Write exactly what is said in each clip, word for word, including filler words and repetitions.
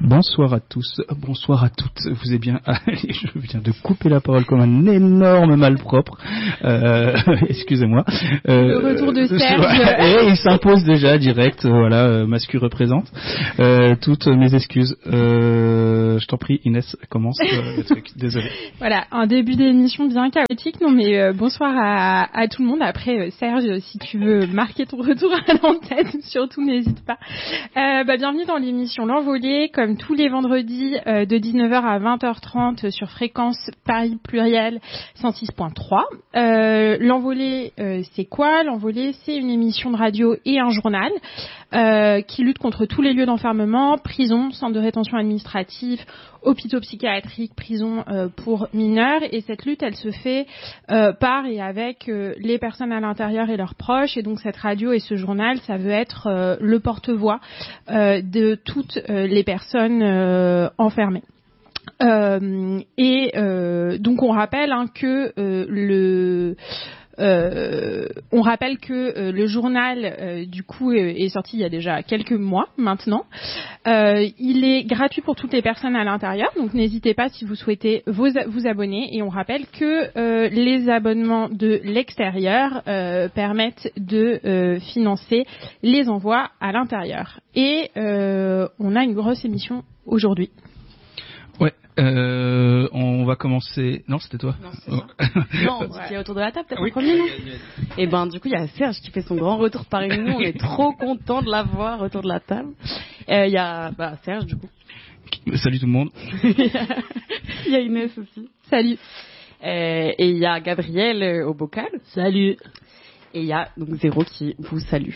Bonsoir à tous, bonsoir à toutes. Vous êtes bien. Allez, je viens de couper la parole comme un énorme malpropre. Euh, excusez-moi. Euh, le retour de Serge. Et il s'impose déjà direct. Voilà, euh, Mascu représente. Euh, toutes mes excuses. Euh, je t'en prie, Inès, commence euh, le truc. Désolé. Voilà, un début d'émission bien chaotique. Non, mais euh, bonsoir à, à tout le monde. Après, euh, Serge, si tu veux marquer ton retour à l'antenne, surtout n'hésite pas. Euh, bah, bienvenue dans l'émission L'Envolée, comme tous les vendredis euh, de dix-neuf heures à vingt heures trente sur fréquence Paris Pluriel cent six point trois. Euh, L'Envolée, euh, c'est quoi? L'Envolée, c'est une émission de radio et un journal euh, qui lutte contre tous les lieux d'enfermement, prisons, centres de rétention administrative, hôpitaux psychiatriques, prisons euh, pour mineurs. Et cette lutte, elle se fait euh, par et avec euh, les personnes à l'intérieur et leurs proches. Et donc cette radio et ce journal, ça veut être euh, le porte-voix euh, de toutes euh, les personnes euh, enfermées. Euh, et euh, donc on rappelle hein, que euh, le Euh, on rappelle que euh, le journal euh, du coup est, est sorti il y a déjà quelques mois maintenant. Euh, il est gratuit pour toutes les personnes à l'intérieur, donc n'hésitez pas si vous souhaitez vous, vous abonner. Et on rappelle que euh, les abonnements de l'extérieur euh, permettent de euh, financer les envois à l'intérieur. Et euh, on a une grosse émission aujourd'hui. Ouais, euh, on va commencer. Non, c'était toi. Non, c'est oh. Non, ouais. Qui est autour de la table, peut-être oui. En premier, non. Et ben, du coup, il y a Serge qui fait son grand retour parmi nous. On est trop content de l'avoir autour de la table. Il euh, y a bah, Serge, du coup. Salut tout le monde. Il y a Inès aussi. Salut. Euh, et il y a Gabriel euh, au bocal. Salut. Et il y a donc Zéro qui vous salue.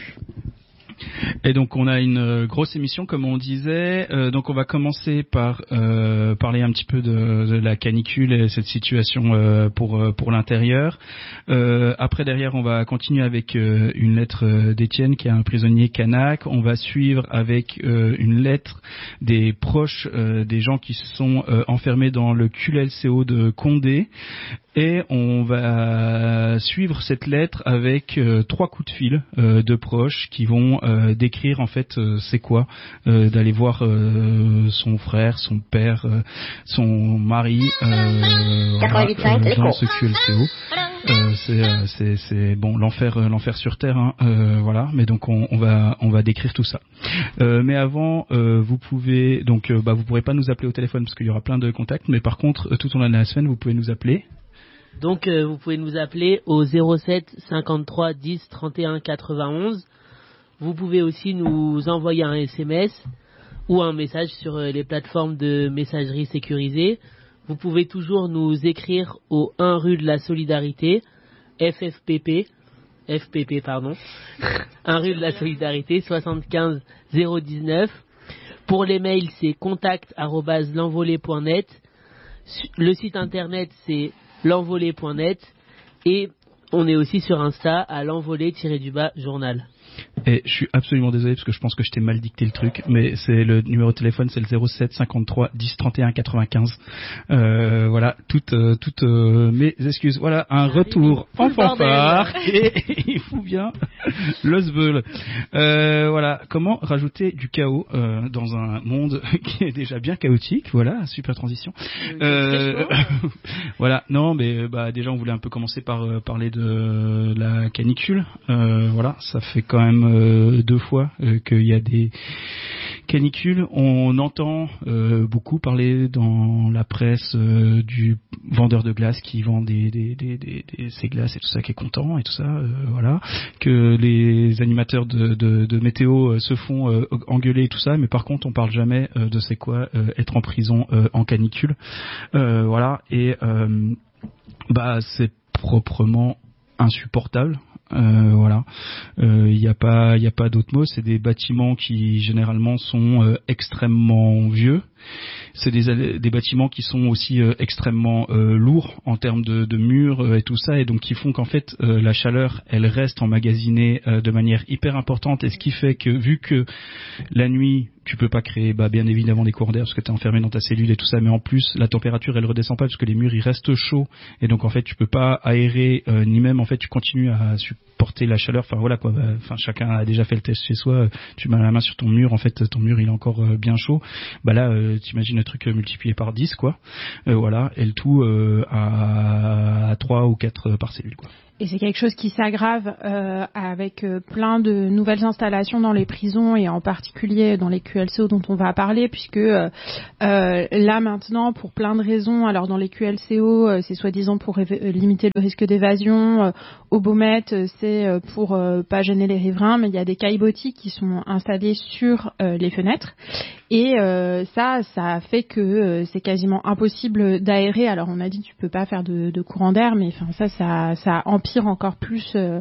Et donc on a une euh, grosse émission comme on disait. Euh, donc on va commencer par euh, parler un petit peu de, de la canicule et cette situation euh, pour euh, pour l'intérieur. Euh, après derrière on va continuer avec euh, une lettre euh, d'Étienne qui est un prisonnier kanak. On va suivre avec euh, une lettre des proches euh, des gens qui sont euh, enfermés dans le Q L C O de Condé. Et on va suivre cette lettre avec euh, trois coups de fil euh, de proches qui vont euh, décrire en fait euh, c'est quoi euh, d'aller voir euh, son frère, son père, euh, son mari euh, voilà, euh, dans ce Q L C O. Euh, c'est, euh, c'est, c'est bon l'enfer, euh, l'enfer sur terre, hein, euh, voilà. Mais donc on, on va, on va décrire tout ça. Euh, mais avant, euh, vous pouvez donc, euh, bah vous pourrez pas nous appeler au téléphone parce qu'il y aura plein de contacts. Mais par contre, tout au long de la semaine, vous pouvez nous appeler. Donc euh, vous pouvez nous appeler au zéro sept cinquante-trois dix trente et un quatre-vingt-onze. Vous pouvez aussi nous envoyer un S M S ou un message sur euh, les plateformes de messagerie sécurisée. Vous pouvez toujours nous écrire au un rue de la Solidarité, F F P P, F P P pardon, un rue de la Solidarité, soixante-quinze zéro dix-neuf. Pour les mails, c'est contact arobase l'envolée point net. Le site internet, c'est l'envolée point net et on est aussi sur Insta à l'envolée-du-bas journal. Et je suis absolument désolé parce que je pense que je t'ai mal dicté le truc, mais c'est le numéro de téléphone, c'est le zéro sept cinquante-trois dix trente et un quatre-vingt-quinze. Euh, voilà, toutes euh, toutes euh, mes excuses. Voilà, un retour en fanfare et il fout bien le zbeul. Euh, voilà, comment rajouter du chaos euh, dans un monde qui est déjà bien chaotique. Voilà, super transition. Euh, voilà, non, mais bah déjà on voulait un peu commencer par euh, parler de la canicule. Euh, voilà, ça fait quand même euh, deux fois euh, qu'il y a des canicules. On entend euh, beaucoup parler dans la presse euh, du vendeur de glace qui vend des, des, des, des, des ses glaces et tout ça, qui est content et tout ça. Euh, voilà, que les animateurs de, de, de météo euh, se font euh, engueuler et tout ça, mais par contre on parle jamais euh, de c'est quoi euh, être en prison euh, en canicule. Euh, voilà, et euh, bah c'est proprement insupportable. Euh, voilà, il euh, n'y a pas, il y a pas d'autre mot. C'est des bâtiments qui généralement sont euh, extrêmement vieux, c'est des, des bâtiments qui sont aussi euh, extrêmement euh, lourds en termes de, de murs euh, et tout ça, et donc qui font qu'en fait euh, la chaleur elle reste emmagasinée euh, de manière hyper importante, et ce qui fait que vu que la nuit tu peux pas créer bah, bien évidemment des courants d'air parce que tu es enfermé dans ta cellule et tout ça, mais en plus la température elle redescend pas parce que les murs ils restent chauds, et donc en fait tu peux pas aérer euh, ni même en fait tu continues à supporter la chaleur. Enfin voilà quoi, bah, enfin chacun a déjà fait le test chez soi, tu mets la main sur ton mur, en fait ton mur il est encore euh, bien chaud, bah là euh, t'imagines le truc euh, multiplié par dix quoi, euh, voilà, et le tout euh, à, à trois ou quatre par cellule quoi. Et c'est quelque chose qui s'aggrave euh, avec euh, plein de nouvelles installations dans les prisons et en particulier dans les Q L C O dont on va parler, puisque euh, euh, là maintenant pour plein de raisons, alors dans les Q L C O euh, c'est soi-disant pour éve- limiter le risque d'évasion, euh, au Beaumet euh, c'est euh, pour euh, pas gêner les riverains, mais il y a des caillebotis qui sont installés sur euh, les fenêtres. Et euh, ça, ça fait que euh, c'est quasiment impossible d'aérer. Alors on a dit tu peux pas faire de, de courant d'air, mais enfin ça, ça, ça empire encore plus euh,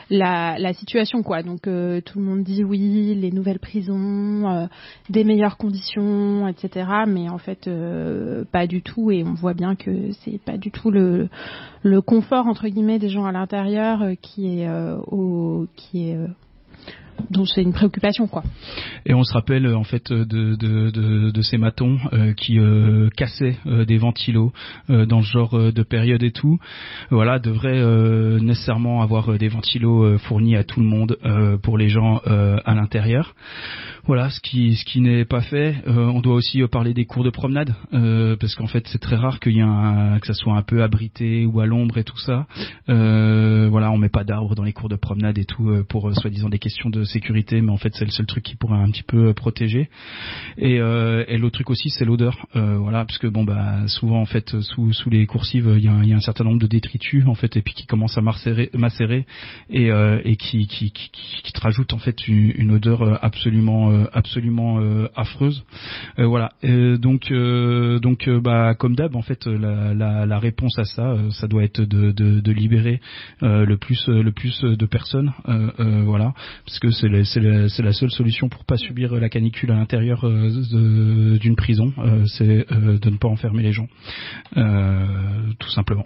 la, la situation quoi. Donc euh, tout le monde dit oui, les nouvelles prisons, euh, des meilleures conditions, et cetera. Mais en fait euh, pas du tout. Et on voit bien que c'est pas du tout le, le confort entre guillemets des gens à l'intérieur euh, qui est euh, au, qui est euh, donc c'est une préoccupation quoi. Et on se rappelle en fait de de de, de ces matons euh, qui euh, cassaient euh, des ventilos euh, dans ce genre euh, de période et tout. Voilà, devrait euh, nécessairement avoir euh, des ventilos euh, fournis à tout le monde euh, pour les gens euh, à l'intérieur. Voilà, ce qui ce qui n'est pas fait. Euh, on doit aussi euh, parler des cours de promenade euh, parce qu'en fait c'est très rare qu'il y ait un, que ça soit un peu abrité ou à l'ombre et tout ça. Euh, voilà, on met pas d'arbres dans les cours de promenade et tout euh, pour euh, soi-disant des questions de sécurité, mais en fait c'est le seul truc qui pourrait un petit peu euh, protéger. Et, euh, et l'autre truc aussi c'est l'odeur. Euh, voilà, parce que bon bah souvent en fait sous sous les coursives il y a, il y a un certain nombre de détritus en fait et puis qui commencent à macérer, macérer et euh, et qui qui, qui qui qui te rajoutent en fait une, une odeur absolument euh, absolument euh, affreuse. Euh, voilà. Euh, donc euh, donc euh, bah comme d'hab en fait la, la, la réponse à ça euh, ça doit être de de, de libérer euh, le plus le plus de personnes. Euh, euh, voilà, parce que c'est la, c'est la, c'est la seule solution pour pas subir la canicule à l'intérieur euh, de, d'une prison. Euh, c'est euh, de ne pas enfermer les gens. Euh, tout simplement.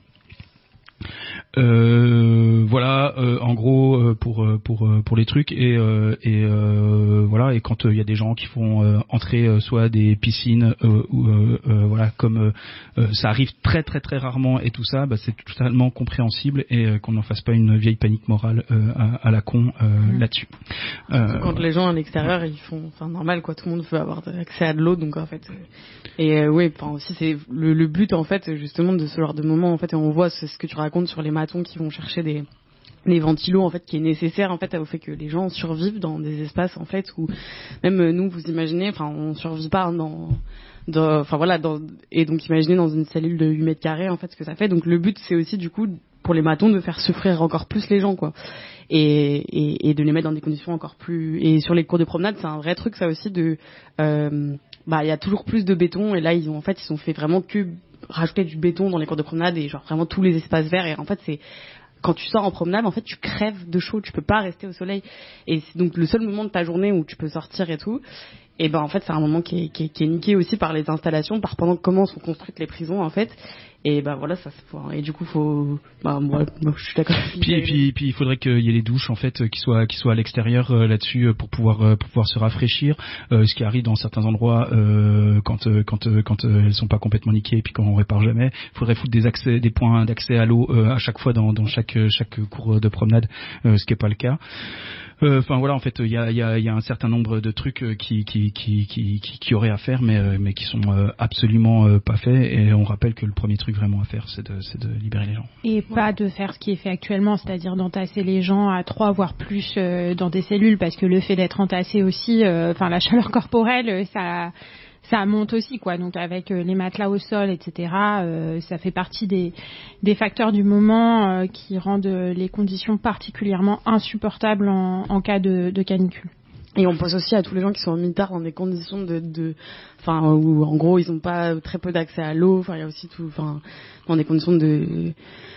Euh, voilà, euh, en gros euh, pour pour pour les trucs et euh, et euh, voilà, et quand il euh, y a des gens qui font euh, entrer euh, soit des piscines euh, ou euh, euh, voilà comme euh, ça arrive très très très rarement et tout ça, bah, c'est totalement compréhensible et euh, qu'on n'en fasse pas une vieille panique morale euh, à, à la con euh, mmh. là-dessus. Euh, quand les gens à l'extérieur ils font, enfin normal quoi, tout le monde veut avoir accès à de l'eau donc en fait et euh, oui, enfin aussi c'est le, le but en fait justement de ce genre de moment en fait et on voit ce, ce que tu racontes sur les matons qui vont chercher des les ventilos en fait qui est nécessaire en fait au fait que les gens survivent dans des espaces en fait où même nous vous imaginez enfin on survit pas dans dans enfin voilà dans et donc imaginez dans une cellule de huit mètres carrés en fait ce que ça fait. Donc le but c'est aussi du coup pour les matons de faire souffrir encore plus les gens quoi et et, et de les mettre dans des conditions encore plus. Et sur les cours de promenade c'est un vrai truc ça aussi de euh, bah il y a toujours plus de béton et là ils ont en fait ils ont fait vraiment que rajouter du béton dans les cours de promenade et genre vraiment tous les espaces verts et en fait c'est quand tu sors en promenade en fait tu crèves de chaud, tu peux pas rester au soleil et c'est donc le seul moment de ta journée où tu peux sortir et tout. Et ben en fait c'est un moment qui est, qui est, qui est niqué aussi par les installations, par pendant comment sont construites les prisons en fait. Et ben voilà ça faut, et du coup faut bah moi, moi je suis d'accord. Puis puis puis il faudrait qu'il y ait les douches en fait qui soient qui soient à l'extérieur euh, là-dessus euh, pour pouvoir euh, pour pouvoir se rafraîchir. Euh, ce qui arrive dans certains endroits euh, quand euh, quand euh, quand euh, elles sont pas complètement niquées et puis quand on répare jamais. Il faudrait foutre des accès des points d'accès à l'eau euh, à chaque fois dans dans chaque chaque cours de promenade, euh, ce qui est pas le cas. Enfin euh, voilà en fait il y a il y a il y a un certain nombre de trucs qui qui qui qui qui, qui auraient à faire mais mais qui sont euh, absolument euh, pas faits et on rappelle que le premier truc vraiment à faire c'est de c'est de libérer les gens et pas de faire ce qui est fait actuellement, c'est-à-dire d'entasser les gens à trois voire plus euh, dans des cellules parce que le fait d'être entassé aussi enfin euh, la chaleur corporelle ça ça monte aussi quoi, donc avec euh, les matelas au sol etc euh, ça fait partie des des facteurs du moment euh, qui rendent les conditions particulièrement insupportables en, en cas de, de canicule. Et on pense aussi à tous les gens qui sont en militaire dans des conditions de, de, enfin où en gros ils ont pas très peu d'accès à l'eau. Enfin il y a aussi tout, enfin dans des conditions de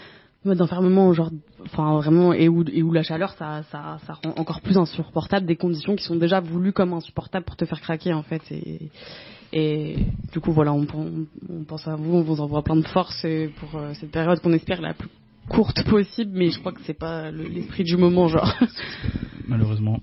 mode d'enfermement, genre, enfin vraiment, et où, et où la chaleur, ça, ça, ça rend encore plus insupportable des conditions qui sont déjà voulues comme insupportables pour te faire craquer en fait. Et, et du coup, voilà, on, on, on pense à vous, on vous envoie plein de force pour euh, cette période qu'on espère la plus courte possible, mais je crois que c'est pas le, l'esprit du moment, genre. Malheureusement.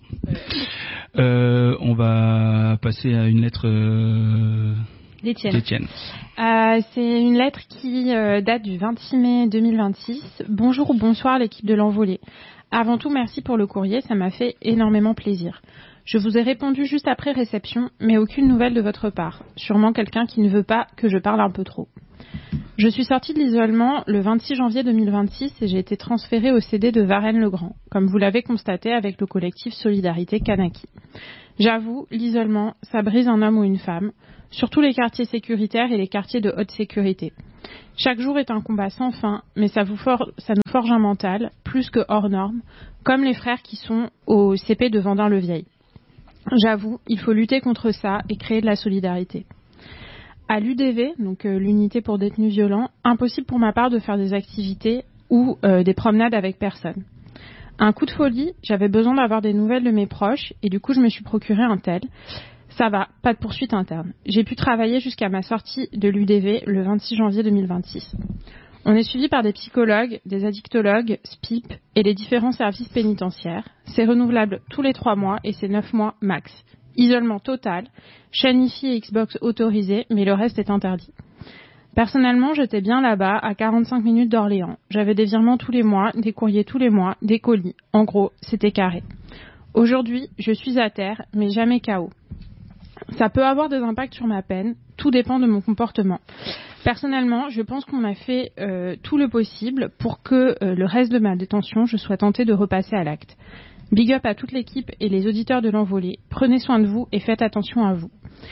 Euh, on va passer à une lettre. Euh... D'Étienne. D'Étienne. Euh, c'est une lettre qui euh, date du vingt-six mai deux mille vingt-six. Bonjour ou bonsoir l'équipe de l'Envolée. Avant tout, merci pour le courrier, ça m'a fait énormément plaisir. Je vous ai répondu juste après réception, mais aucune nouvelle de votre part. Sûrement quelqu'un qui ne veut pas que je parle un peu trop. Je suis sortie de l'isolement le vingt-six janvier deux mille vingt-six et j'ai été transférée au C D de Varennes-le-Grand, comme vous l'avez constaté avec le collectif Solidarité Kanaki. J'avoue, l'isolement, ça brise un homme ou une femme, surtout les quartiers sécuritaires et les quartiers de haute sécurité. Chaque jour est un combat sans fin, mais ça, vous for- ça nous forge un mental, plus que hors norme, comme les frères qui sont au C P de Vendin-le-Vieil. J'avoue, il faut lutter contre ça et créer de la solidarité. À l'U D V, donc euh, l'unité pour détenus violents, impossible pour ma part de faire des activités ou euh, des promenades avec personne. Un coup de folie, j'avais besoin d'avoir des nouvelles de mes proches et du coup je me suis procuré un tel. Ça va, pas de poursuite interne. J'ai pu travailler jusqu'à ma sortie de l'U D V le vingt-six janvier deux mille vingt-six. On est suivi par des psychologues, des addictologues, S P I P et les différents services pénitentiaires. C'est renouvelable tous les trois mois et c'est neuf mois max. Isolement total, chaîne Wi-Fi et Xbox autorisées, mais le reste est interdit. Personnellement, j'étais bien là-bas, à quarante-cinq minutes d'Orléans. J'avais des virements tous les mois, des courriers tous les mois, des colis. En gros, c'était carré. Aujourd'hui, je suis à terre, mais jamais K O. Ça peut avoir des impacts sur ma peine, tout dépend de mon comportement. Personnellement, je pense qu'on a fait euh, tout le possible pour que euh, le reste de ma détention, je sois tentée de repasser à l'acte. Big up à toute l'équipe et les auditeurs de l'Envolée. Prenez soin de vous et faites attention à vous.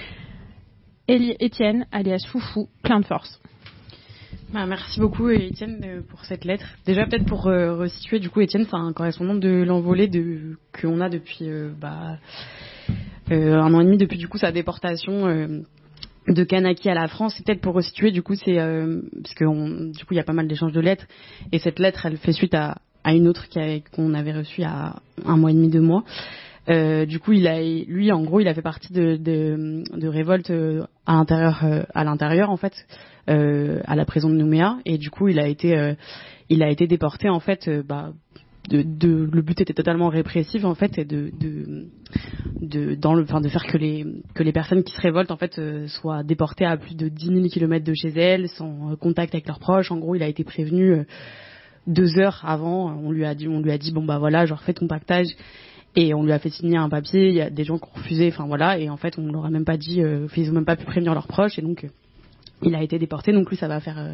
Elie Étienne, alias Foufou, plein de force. Bah, merci beaucoup Étienne pour cette lettre. Déjà peut-être pour euh, resituer, du coup Étienne c'est un correspondant de l'Envolée de, qu'on a depuis euh, bah, euh, un an et demi depuis du coup sa déportation euh, de Kanaki à la France. Et peut-être pour resituer, du coup c'est euh, parce que on, du coup il y a pas mal d'échanges de lettres et cette lettre elle fait suite à à une autre qu'on avait reçue il y a un mois et demi, deux mois. Euh, du coup, il a, lui, en gros, il a fait partie de, de, de révoltes à l'intérieur, à l'intérieur, en fait, euh, à la prison de Nouméa. Et du coup, il a été, euh, il a été déporté, en fait, euh, bah, de, de, le but était totalement répressif, en fait, et de, de, de, dans le, enfin, de faire que les, que les personnes qui se révoltent, en fait, euh, soient déportées à plus de dix mille kilomètres de chez elles, sans contact avec leurs proches. En gros, il a été prévenu. Euh, Deux heures avant, on lui a dit, on lui a dit bon bah voilà, genre fais ton pactage, et on lui a fait signer un papier. Il y a des gens qui ont refusé, enfin voilà, et en fait on leur a même pas dit, euh, ils ont même pas pu prévenir leurs proches, et donc euh, il a été déporté. Donc lui ça va faire euh,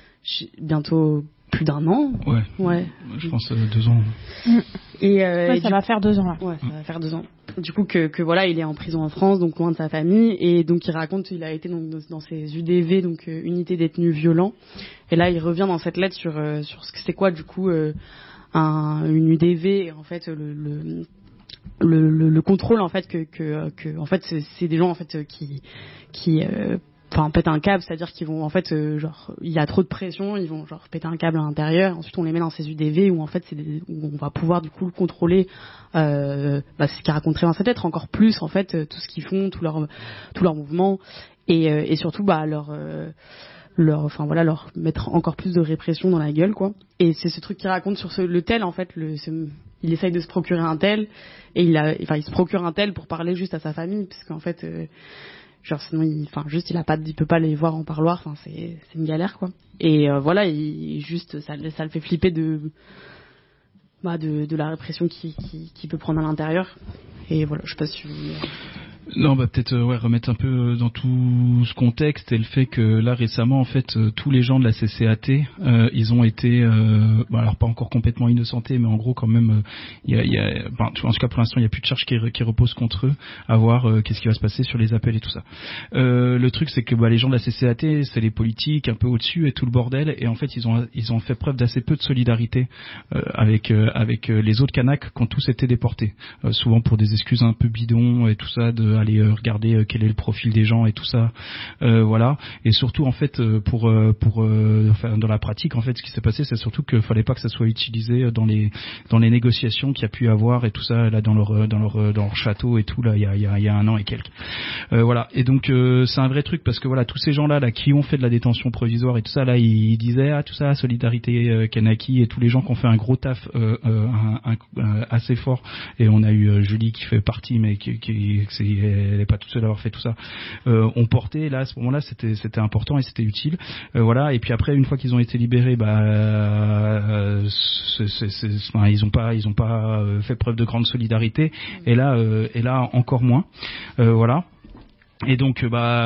bientôt plus d'un an. Ouais. Ouais. Je pense euh, deux ans. Et, euh, ouais, et ça va coup, faire deux ans. Là. Ouais, ça va faire deux ans. Du coup que, que voilà, il est en prison en France, donc loin de sa famille, et donc il raconte, il a été dans, dans ces U D V, donc euh, unités détenus violents. Et là, il revient dans cette lettre sur euh, sur ce que c'est quoi du coup euh, un, une U D V, en fait le le, le le le contrôle en fait que que que en fait c'est, c'est des gens en fait qui qui euh, enfin pètent un câble, c'est-à-dire qu'ils vont en fait euh, genre il y a trop de pression, ils vont genre péter un câble à l'intérieur, ensuite on les met dans ces U D V où en fait c'est des, où on va pouvoir du coup le contrôler, euh, bah, c'est ce qu'il raconterait dans cette lettre, encore plus en fait euh, tout ce qu'ils font, tous leurs tous leurs mouvements et euh, et surtout bah leur euh, leur enfin voilà leur mettre encore plus de répression dans la gueule quoi. Et c'est ce truc qu'il raconte sur ce, le tel en fait, le ce, il essaye de se procurer un tel et il a enfin il se procure un tel pour parler juste à sa famille parce qu'en fait euh, genre sinon il enfin juste il a pas il peut pas les voir en parloir, enfin c'est c'est une galère quoi. Et euh, voilà, il juste ça ça le fait flipper de bah de de la répression qui qui qui peut prendre à l'intérieur. Et voilà, je sais pas si vous... Non, bah peut-être euh, ouais, remettre un peu dans tout ce contexte et le fait que là récemment en fait euh, tous les gens de la C C A T euh, ils ont été euh, bah, alors pas encore complètement innocentés mais en gros quand même il euh, y a, y a ben, en tout cas pour l'instant il y a plus de charges qui, qui reposent contre eux à voir euh, qu'est-ce qui va se passer sur les appels et tout ça. Euh, le truc c'est que bah, les gens de la C C A T c'est les politiques un peu au-dessus et tout le bordel et en fait ils ont ils ont fait preuve d'assez peu de solidarité euh, avec euh, avec les autres Kanaks qui ont tous été déportés euh, souvent pour des excuses un peu bidons et tout ça de aller regarder quel est le profil des gens et tout ça, euh, voilà. Et surtout en fait pour pour euh, enfin, dans la pratique en fait ce qui s'est passé c'est surtout qu'il fallait pas que ça soit utilisé dans les dans les négociations qu'il y a pu avoir et tout ça là dans leur dans leur dans leur château et tout là il y a il y a, il y a un an et quelques. Euh, voilà. Et donc euh, c'est un vrai truc parce que voilà tous ces gens là là qui ont fait de la détention provisoire et tout ça là ils, ils disaient ah tout ça solidarité euh, Kanaki et tous les gens qui ont fait un gros taf euh, euh, un, un, un, assez fort et on a eu euh, Julie qui fait partie mais qui, qui c'est, elle est pas toute seule à avoir fait tout ça euh, ont porté là à ce moment-là c'était c'était important et c'était utile euh, voilà et puis après une fois qu'ils ont été libérés bah euh, c'est, c'est, c'est, enfin, ils ont pas ils ont pas fait preuve de grande solidarité et là euh, et là encore moins euh, voilà. Et donc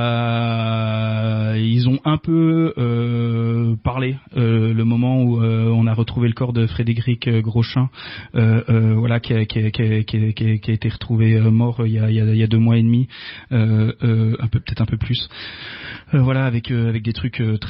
bah ils ont un peu euh, parlé euh, le moment où euh, on a retrouvé le corps de Frédéric Grochin euh, euh, voilà qui a, qui, a, qui, a, qui, a, qui a été retrouvé euh, mort il y a, il y a, il y a deux mois et demi euh, euh, un peu peut-être un peu plus euh, voilà avec euh, avec des trucs euh,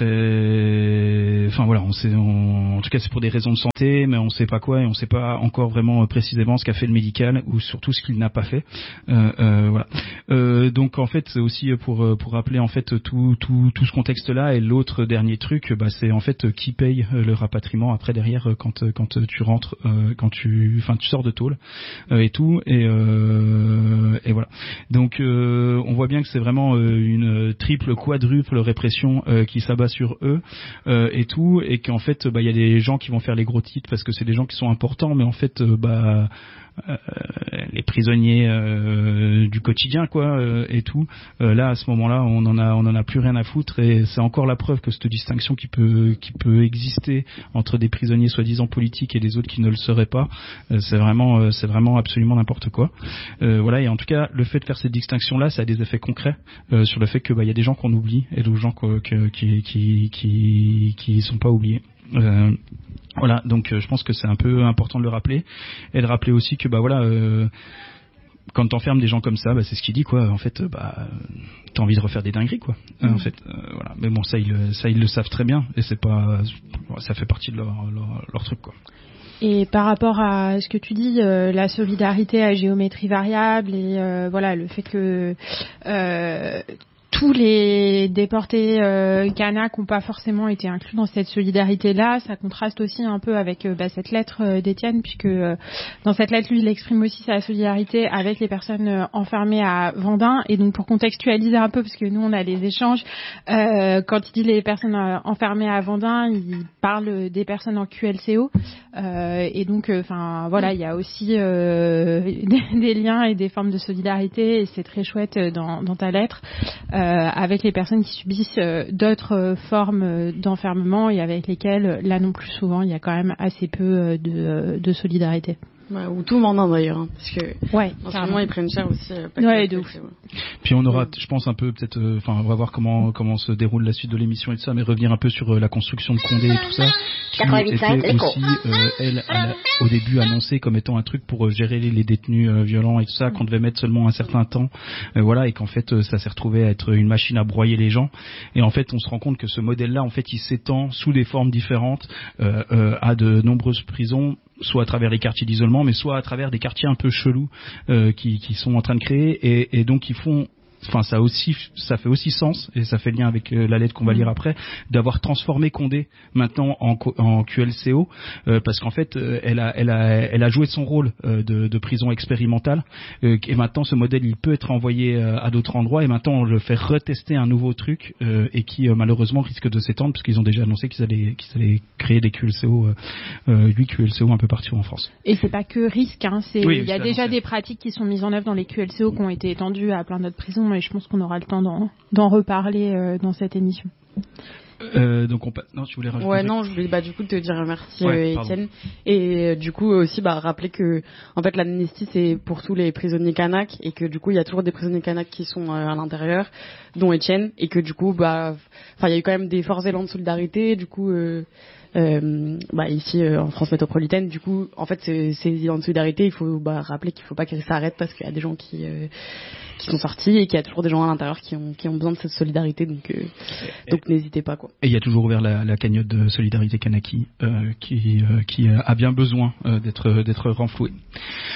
très enfin voilà on sait on... en tout cas c'est pour des raisons de santé mais on sait pas quoi et on sait pas encore vraiment précisément ce qu'a fait le médical ou surtout ce qu'il n'a pas fait euh, euh, voilà euh, donc en fait c'est aussi pour pour rappeler en fait tout tout tout ce contexte là et l'autre dernier truc bah c'est en fait qui paye le rapatriement après derrière quand quand tu rentres quand tu enfin tu sors de tôle et tout et euh, et voilà donc euh, on voit bien que c'est vraiment une triple quadruple répression euh, qui s'abat sur eux euh, et tout et qu'en fait bah il y a des gens qui vont faire les gros titres parce que c'est des gens qui sont importants mais en fait euh, bah Euh, les prisonniers euh, du quotidien quoi euh, et tout euh, là à ce moment-là on en a on en a plus rien à foutre et c'est encore la preuve que cette distinction qui peut qui peut exister entre des prisonniers soi-disant politiques et des autres qui ne le seraient pas euh, c'est vraiment euh, c'est vraiment absolument n'importe quoi euh, voilà et en tout cas le fait de faire cette distinction là ça a des effets concrets euh, sur le fait que bah il y a des gens qu'on oublie et d'autres gens que, que, qui qui qui qui sont pas oubliés euh, voilà donc euh, je pense que c'est un peu important de le rappeler et de rappeler aussi que bah voilà euh, quand t'enfermes des gens comme ça bah c'est ce qu'il dit quoi en fait euh, bah t'as envie de refaire des dingueries quoi mmh. euh, en fait euh, voilà mais bon ça ils ça ils le savent très bien et c'est pas ça fait partie de leur leur, leur truc quoi. Et par rapport à ce que tu dis, euh, la solidarité à géométrie variable et euh, voilà le fait que euh, tous les déportés euh, Kanak n'ont pas forcément été inclus dans cette solidarité-là. Ça contraste aussi un peu avec euh, bah, cette lettre euh, d'Étienne, puisque euh, dans cette lettre, lui, il exprime aussi sa solidarité avec les personnes euh, enfermées à Vendin. Et donc, pour contextualiser un peu, parce que nous, on a les échanges, euh, quand il dit les personnes euh, enfermées à Vendin, il parle des personnes en Q L C O. Euh, et donc, enfin, euh, voilà, il y a aussi euh, des, des liens et des formes de solidarité, et c'est très chouette dans, dans ta lettre. Euh, Euh, avec les personnes qui subissent euh, d'autres euh, formes euh, d'enfermement et avec lesquelles, là non plus souvent, il y a quand même assez peu euh, de, euh, de solidarité. Ouais, ou tout Vendin d'ailleurs, hein, parce que ouais, en ce moment ils prennent cher aussi. Euh, pas ouais, de ouf. Ouais. Puis on aura, je pense un peu peut-être, enfin euh, on va voir comment comment se déroule la suite de l'émission et tout ça, mais revenir un peu sur euh, la construction de Condé et tout ça, qui était aussi euh, elle la, au début annoncée comme étant un truc pour euh, gérer les, les détenus euh, violents et tout ça, qu'on devait mettre seulement un certain temps, euh, voilà, et qu'en fait euh, ça s'est retrouvé à être une machine à broyer les gens. Et en fait on se rend compte que ce modèle-là, en fait, il s'étend sous des formes différentes euh, euh, à de nombreuses prisons, soit à travers les quartiers d'isolement, mais soit à travers des quartiers un peu chelous euh, qui, qui sont en train de créer et, et donc ils font enfin ça aussi ça fait aussi sens et ça fait lien avec euh, la lettre qu'on va lire après d'avoir transformé Condé maintenant en, en Q L C O euh, parce qu'en fait euh, elle a elle a elle a joué son rôle euh, de, de prison expérimentale euh, et maintenant ce modèle il peut être envoyé euh, à d'autres endroits et maintenant on le fait retester un nouveau truc euh, et qui euh, malheureusement risque de s'étendre parce qu'ils ont déjà annoncé qu'ils allaient qu'ils allaient créer des Q L C O euh, euh, huit Q L C O un peu partout en France. Et c'est pas que risque hein, c'est oui, il y a déjà annoncé. Des pratiques qui sont mises en œuvre dans les Q L C O qui ont été étendues à plein d'autres prisons. Et je pense qu'on aura le temps d'en, d'en reparler euh, dans cette émission. Euh, donc on non tu voulais rajouter ouais non je voulais bah du coup te dire merci ouais, euh, Étienne et euh, du coup aussi bah rappeler que en fait l'amnistie c'est pour tous les prisonniers Kanak et que du coup il y a toujours des prisonniers Kanak qui sont euh, à l'intérieur dont Étienne et que du coup bah enfin il y a eu quand même des forts élans de solidarité du coup euh, Euh, bah ici euh, en France métropolitaine du coup en fait ces, ces élans de solidarité il faut bah, rappeler qu'il faut pas qu'ils s'arrêtent parce qu'il y a des gens qui euh, qui sont sortis et qu'il y a toujours des gens à l'intérieur qui ont qui ont besoin de cette solidarité donc euh, donc et, n'hésitez pas quoi. Et il y a toujours ouvert la, la cagnotte de solidarité Kanaki euh, qui euh, qui a bien besoin euh, d'être d'être renflouée.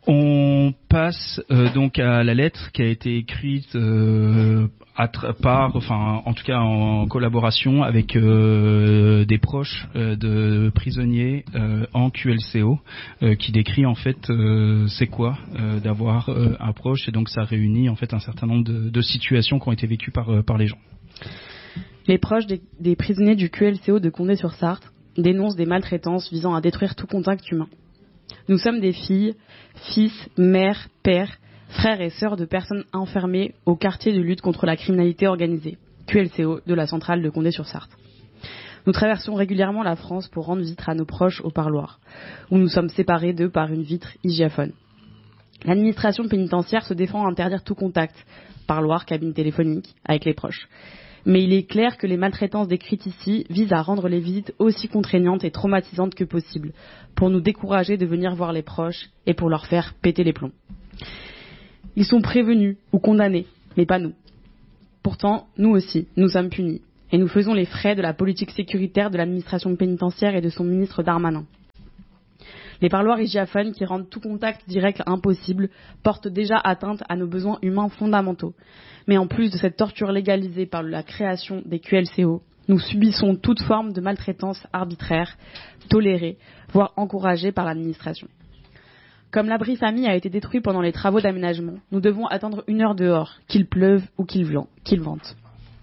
On passe euh, donc à la lettre qui a été écrite euh, à tra- par, enfin en tout cas en collaboration avec euh, des proches euh, de prisonniers euh, en Q L C O, euh, qui décrit en fait euh, c'est quoi euh, d'avoir euh, un proche, et donc ça réunit en fait un certain nombre de, de situations qui ont été vécues par euh, par les gens. Les proches des, des prisonniers du Q L C O de Condé-sur-Sarthe dénoncent des maltraitances visant à détruire tout contact humain. Nous sommes des filles, fils, mères, pères, frères et sœurs de personnes enfermées au quartier de lutte contre la criminalité organisée, Q L C O, de la centrale de Condé-sur-Sarthe. Nous traversons régulièrement la France pour rendre visite à nos proches au parloir, où nous sommes séparés d'eux par une vitre hygiaphone. L'administration pénitentiaire se défend à interdire tout contact, parloir, cabine téléphonique, avec les proches. Mais il est clair que les maltraitances décrites ici visent à rendre les visites aussi contraignantes et traumatisantes que possible, pour nous décourager de venir voir les proches et pour leur faire péter les plombs. Ils sont prévenus ou condamnés, mais pas nous. Pourtant, nous aussi, nous sommes punis, et nous faisons les frais de la politique sécuritaire de l'administration pénitentiaire et de son ministre Darmanin. Les parloirs hygiaphones qui rendent tout contact direct impossible portent déjà atteinte à nos besoins humains fondamentaux. Mais en plus de cette torture légalisée par la création des Q L C O, nous subissons toute forme de maltraitance arbitraire, tolérée, voire encouragée par l'administration. Comme l'abri famille a été détruit pendant les travaux d'aménagement, nous devons attendre une heure dehors, qu'il pleuve ou qu'il vente.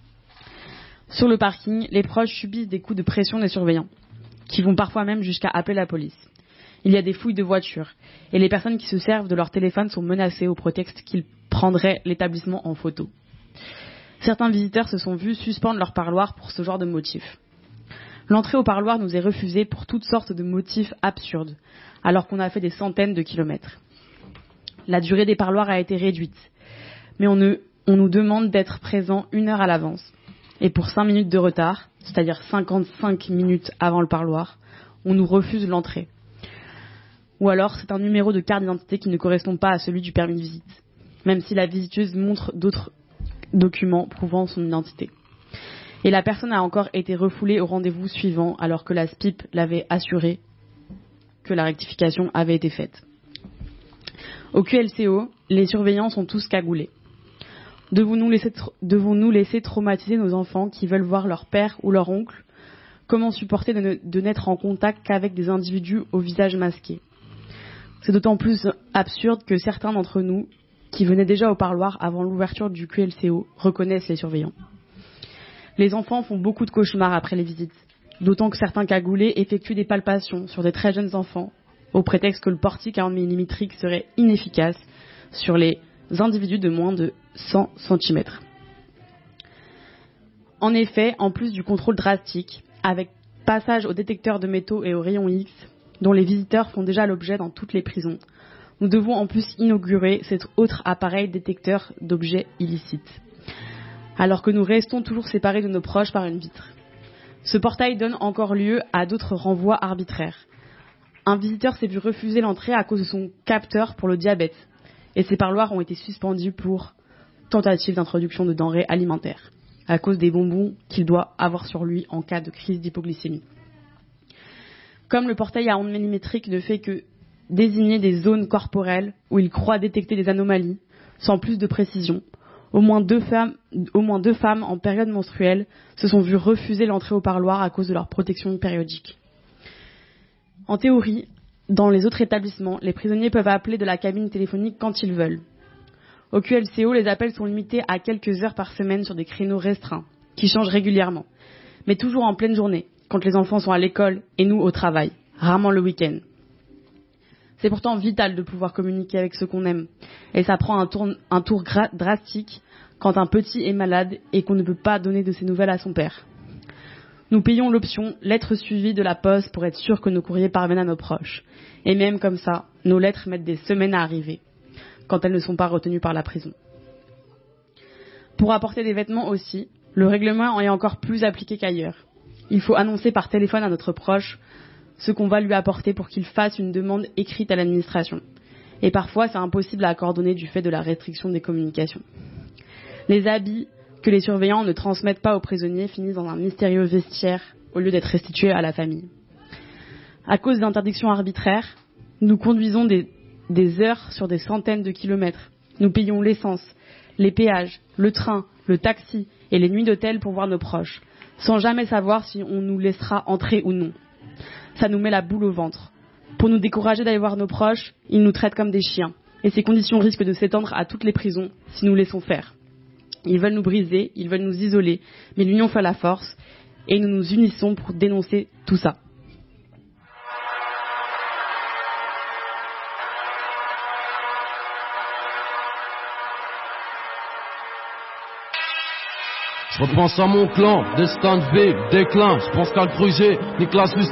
Sur le parking, les proches subissent des coups de pression des surveillants, qui vont parfois même jusqu'à appeler la police. Il y a des fouilles de voitures, et les personnes qui se servent de leur téléphone sont menacées au prétexte qu'ils prendraient l'établissement en photo. Certains visiteurs se sont vus suspendre leur parloir pour ce genre de motif. L'entrée au parloir nous est refusée pour toutes sortes de motifs absurdes, alors qu'on a fait des centaines de kilomètres. La durée des parloirs a été réduite, mais on, ne, on nous demande d'être présent une heure à l'avance. Et pour cinq minutes de retard, c'est-à-dire cinquante-cinq minutes avant le parloir, on nous refuse l'entrée. Ou alors c'est un numéro de carte d'identité qui ne correspond pas à celui du permis de visite, même si la visiteuse montre d'autres documents prouvant son identité. Et la personne a encore été refoulée au rendez-vous suivant, alors que la S P I P l'avait assuré que la rectification avait été faite. Au Q L C O, les surveillants sont tous cagoulés. Devons-nous laisser, tra- devons-nous laisser traumatiser nos enfants qui veulent voir leur père ou leur oncle? Comment supporter de, ne, de n'être en contact qu'avec des individus au visage masqué? C'est d'autant plus absurde que certains d'entre nous, qui venaient déjà au parloir avant l'ouverture du Q L C O, reconnaissent les surveillants. Les enfants font beaucoup de cauchemars après les visites, d'autant que certains cagoulés effectuent des palpations sur des très jeunes enfants, au prétexte que le portique à millimétrique serait inefficace sur les individus de moins de cent centimètres. En effet, en plus du contrôle drastique, avec passage au détecteur de métaux et au rayon X, dont les visiteurs font déjà l'objet dans toutes les prisons, nous devons en plus inaugurer cet autre appareil détecteur d'objets illicites, alors que nous restons toujours séparés de nos proches par une vitre. Ce portail donne encore lieu à d'autres renvois arbitraires. Un visiteur s'est vu refuser l'entrée à cause de son capteur pour le diabète, et ses parloirs ont été suspendus pour tentative d'introduction de denrées alimentaires, à cause des bonbons qu'il doit avoir sur lui en cas de crise d'hypoglycémie. Comme le portail à ondes millimétriques ne fait que désigner des zones corporelles où il croit détecter des anomalies, sans plus de précision, au moins deux femmes, au moins deux femmes en période menstruelle se sont vues refuser l'entrée au parloir à cause de leur protection périodique. En théorie, dans les autres établissements, les prisonniers peuvent appeler de la cabine téléphonique quand ils veulent. Au Q L C O, les appels sont limités à quelques heures par semaine sur des créneaux restreints, qui changent régulièrement, mais toujours en pleine journée, quand les enfants sont à l'école et nous au travail, rarement le week-end. C'est pourtant vital de pouvoir communiquer avec ceux qu'on aime, et ça prend un tour, un tour gra- drastique quand un petit est malade et qu'on ne peut pas donner de ses nouvelles à son père. Nous payons l'option lettre suivie de la poste pour être sûr que nos courriers parviennent à nos proches, et même comme ça, nos lettres mettent des semaines à arriver, quand elles ne sont pas retenues par la prison. Pour apporter des vêtements aussi, le règlement est encore plus appliqué qu'ailleurs. Il faut annoncer par téléphone à notre proche ce qu'on va lui apporter pour qu'il fasse une demande écrite à l'administration. Et parfois, c'est impossible à coordonner du fait de la restriction des communications. Les habits que les surveillants ne transmettent pas aux prisonniers finissent dans un mystérieux vestiaire au lieu d'être restitués à la famille. À cause d'interdictions arbitraires, nous conduisons des des heures sur des centaines de kilomètres. Nous payons l'essence, les péages, le train, le taxi et les nuits d'hôtel pour voir nos proches, sans jamais savoir si on nous laissera entrer ou non. Ça nous met la boule au ventre. Pour nous décourager d'aller voir nos proches, ils nous traitent comme des chiens. Et ces conditions risquent de s'étendre à toutes les prisons si nous laissons faire. Ils veulent nous briser, ils veulent nous isoler, mais l'union fait la force et nous nous unissons pour dénoncer tout ça. Je repense à mon clan, destin de vie, déclin. Je pense qu'à le gruger, Nicolas